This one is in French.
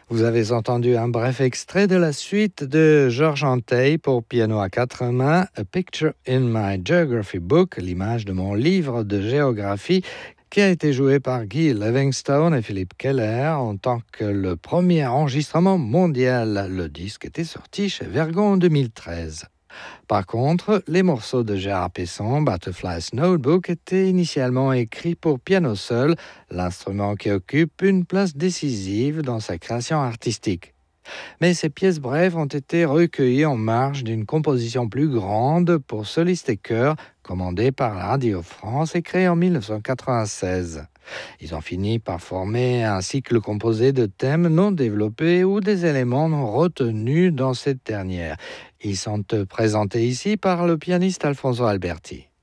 Vous avez entendu un bref extrait de la suite de Georges Antheil pour piano à quatre mains, A Picture in My Geography Book, l'image de mon livre de géographie, qui a été joué par Guy Livingstone et Philippe Keller en tant que le premier enregistrement mondial. Le disque était sorti chez Vergon en 2013. Par contre, les morceaux de Gérard Pesson, Butterfly's Notebook, étaient initialement écrits pour piano seul, l'instrument qui occupe une place décisive dans sa création artistique. Mais ces pièces brèves ont été recueillies en marge d'une composition plus grande pour solistes et chœurs, commandée par la Radio France et créée en 1996. Ils ont fini par former un cycle composé de thèmes non développés ou des éléments non retenus dans cette dernière. Ils sont présentés ici par le pianiste Alfonso Alberti.